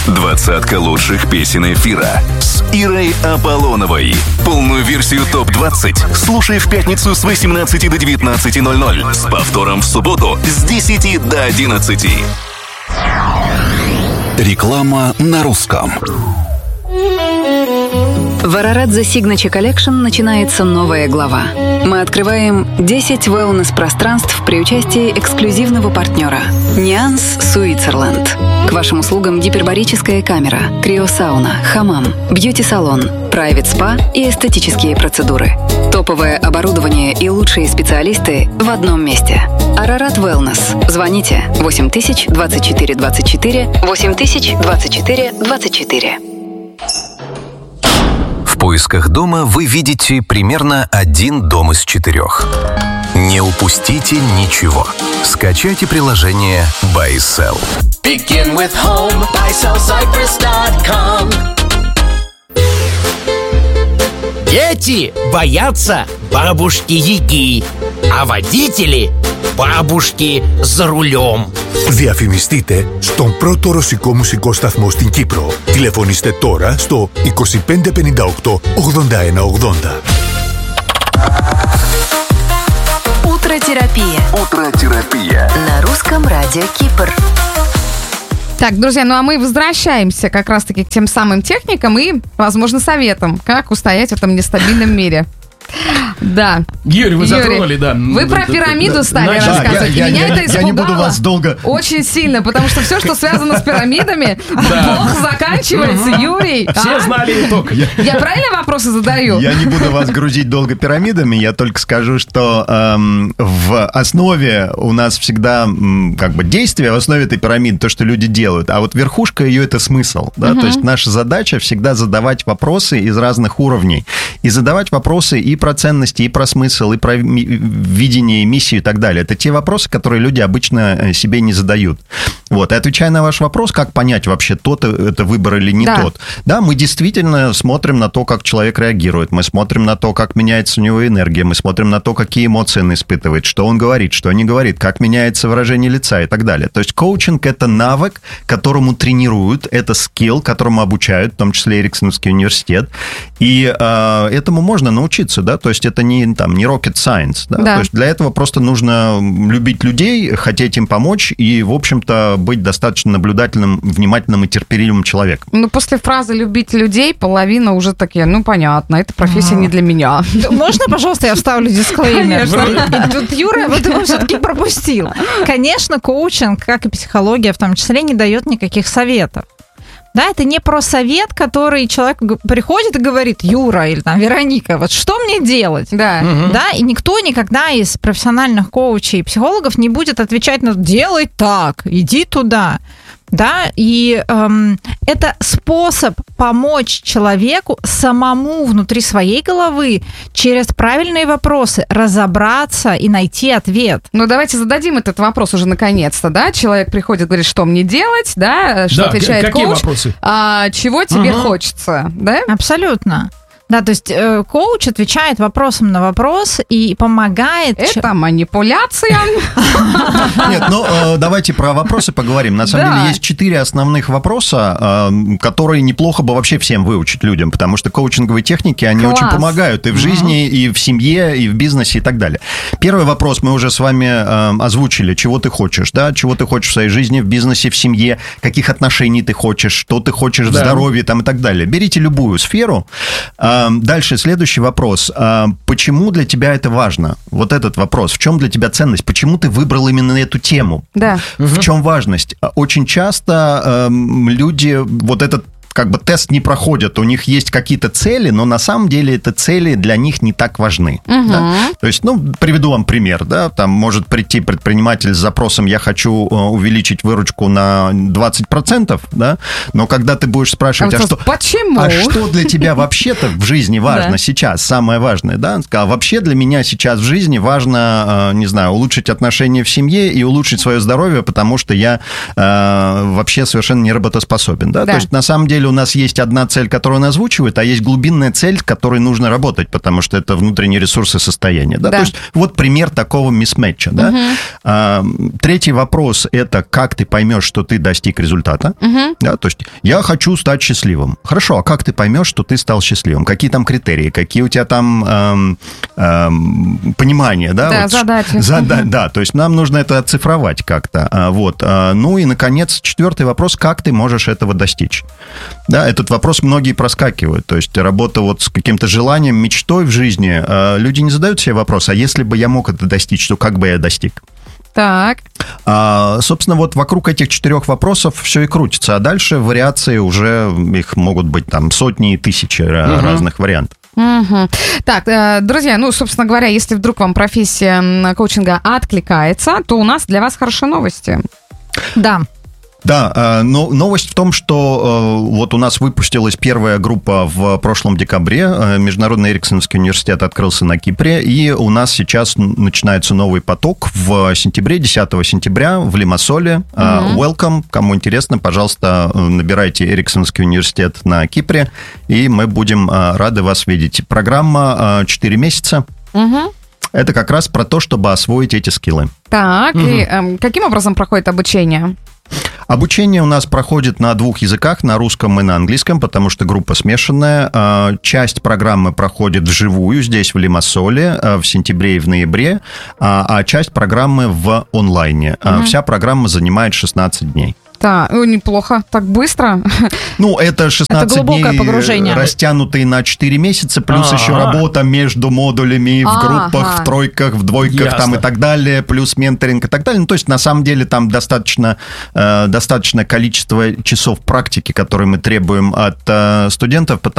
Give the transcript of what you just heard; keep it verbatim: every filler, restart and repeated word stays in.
Двадцатка лучших песен эфира с Ирой Аполлоновой. Полную версию топ двадцать слушай в пятницу с восемнадцати до девятнадцати ноль-ноль. С повтором в субботу с десяти до одиннадцати. Реклама на русском. В Ararat The Signature Collection начинается новая глава. Мы открываем десять wellness-пространств при участии эксклюзивного партнера Nuance Switzerland. К вашим услугам гипербарическая камера, криосауна, хамам, бьюти-салон, прайвет-спа и эстетические процедуры. Топовое оборудование и лучшие специалисты в одном месте. Ararat Wellness. Звоните восемь тысяч двадцать четыре двадцать четыре, восемь тысяч двадцать четыре двадцать четыре. В поисках дома вы видите примерно один дом из четырех. Не упустите ничего. Скачайте приложение Buy-Sell. Begin with home, buy sell cypress dot com. Дети боятся бабушки-яги, а водители – μπάμπουσκι за ρουλιόμ. Διαφημιστείτε στον πρώτο ρωσικό μουσικό σταθμό στην Κύπρο. Τηλεφωνήστε τώρα στο είκοσι πέντε πενήντα οκτώ ογδόντα ένα ογδόντα. Утротерапия. Утротерапия. На русском радио Кипр. Так, друзья, ну а мы возвращаемся как раз-таки к тем самым техникам и, возможно, советам, как устоять в этом нестабильном мире. Да. Юрий, вы затронули, да. Вы про пирамиду стали да, рассказывать. я, и меня я, это испугало. Я не буду вас долго... Очень сильно, потому что все, что связано с пирамидами, плохо заканчивается, Юрий. Все знали итог. Я правильно вопросы задаю? Я не буду вас грузить долго пирамидами, я только скажу, что эм, в основе у нас всегда м, как бы действие, в основе этой пирамиды, то, что люди делают, а вот верхушка ее — это смысл. Да? То есть наша задача всегда задавать вопросы из разных уровней. И задавать вопросы и про ценности, и про смысл, и про видение, миссию и так далее. Это те вопросы, которые люди обычно себе не задают. Вот. И отвечая на ваш вопрос, как понять вообще, тот это выбор или не да. тот. Да, мы действительно смотрим на то, как человек реагирует, мы смотрим на то, как меняется у него энергия, мы смотрим на то, какие эмоции он испытывает, что он говорит, что не говорит, как меняется выражение лица и так далее. То есть коучинг — это навык, которому тренируют, это скилл, которому обучают, в том числе Эриксоновский университет. И э, этому можно научиться, да, то есть это не, там, не rocket science, да? Да. То есть для этого просто нужно любить людей, хотеть им помочь и, в общем-то, быть достаточно наблюдательным, внимательным и терпеливым человеком. Ну, после фразы «любить людей» половина уже такие, ну, понятно, эта профессия не для меня. Можно, пожалуйста, я вставлю дисклеймер? Тут Юра вот его все-таки пропустил. Конечно, коучинг, как и психология в том числе, не дает никаких советов. Да, это не про совет, который человек приходит и говорит: Юра или там Вероника, вот что мне делать? Да. Угу. Да, и никто никогда из профессиональных коучей и психологов не будет отвечать на «делай так, иди туда». Да, и эм, это способ помочь человеку самому внутри своей головы через правильные вопросы разобраться и найти ответ. Ну, давайте зададим этот вопрос уже наконец-то, да? Человек приходит, говорит, что мне делать, да? Что да, отвечает какие коуч? Вопросы? А, чего тебе угу. хочется, да? Абсолютно. Да, то есть э, коуч отвечает вопросом на вопрос и помогает... Это манипуляция. Нет, ну давайте про вопросы поговорим. На самом деле есть четыре основных вопроса, которые неплохо бы вообще всем выучить людям, потому что коучинговые техники, они очень помогают и в жизни, и в семье, и в бизнесе, и так далее. Первый вопрос мы уже с вами озвучили. Чего ты хочешь, да? Чего ты хочешь в своей жизни, в бизнесе, в семье, каких отношений ты хочешь, что ты хочешь в здоровье там, и так далее. Берите любую сферу. Дальше следующий вопрос. Почему для тебя это важно? Вот этот вопрос. В чем для тебя ценность? Почему ты выбрал именно эту тему? Да. В чем важность? Очень часто люди вот этот как бы тест не проходят, у них есть какие-то цели, но на самом деле эти цели для них не так важны. Угу. Да? То есть, ну, приведу вам пример, да, там может прийти предприниматель с запросом: я хочу увеличить выручку на двадцать процентов, да, но когда ты будешь спрашивать, а, а что, почему? А что для тебя вообще-то в жизни важно сейчас, самое важное, да, а вообще для меня сейчас в жизни важно, не знаю, улучшить отношения в семье и улучшить свое здоровье, потому что я э, вообще совершенно не работоспособен, да, то есть на самом деле деле у нас есть одна цель, которую он озвучивает, а есть глубинная цель, с которой нужно работать, потому что это внутренние ресурсы состояния. Да? Да. То есть вот пример такого мисс-мэтча. Да? Мгм. А, третий вопрос – это как ты поймешь, что ты достиг результата. Мгм. Да? То есть я хочу стать счастливым. Хорошо, а как ты поймешь, что ты стал счастливым? Какие там критерии, какие у тебя там эм, эм, понимания? Да, Да, вот, задачи. Зада- да, то есть нам нужно это оцифровать как-то. А, Вот. А, Ну и, наконец, четвертый вопрос, как ты можешь этого достичь? Да, этот вопрос многие проскакивают. То есть работа вот с каким-то желанием, мечтой в жизни. а, Люди не задают себе вопрос, а если бы я мог это достичь, то как бы я достиг? Так. А, собственно, вот вокруг этих четырех вопросов все и крутится. А дальше вариации уже, их могут быть там сотни и тысячи Мгм. разных вариантов. Мгм. Так, э, друзья, ну, собственно говоря, если вдруг вам профессия м, коучинга откликается, то у нас для вас хорошие новости. Да. Да, э, но новость в том, что э, вот у нас выпустилась первая группа в прошлом декабре. Э, Международный Эриксоновский университет открылся на Кипре, и у нас сейчас н- начинается новый поток в сентябре, десятого сентября в Лимассоле. Э, Мгм. Welcome, кому интересно, пожалуйста, э, набирайте Эриксоновский университет на Кипре, и мы будем э, рады вас видеть. Программа четыре месяца. Мгм. Это как раз про то, чтобы освоить эти скиллы. Так, и эм, каким образом проходит обучение? Обучение у нас проходит на двух языках, на русском и на английском, потому что группа смешанная. А, Часть программы проходит вживую здесь, в Лимассоле, а, в сентябре и в ноябре, а а часть программы в онлайне. А, Мгм. Вся программа занимает шестнадцать дней. Так, ну, неплохо, так быстро. Ну, это шестнадцать глубокое дней, погружение. растянутые на четыре месяца, плюс А. еще работа между модулями в Ага. группах, в тройках, в двойках там Ясно. и так далее, плюс менторинг и так далее. Ну, то есть, на самом деле, там достаточно, э, достаточное количество часов практики, которые мы требуем от э, студентов,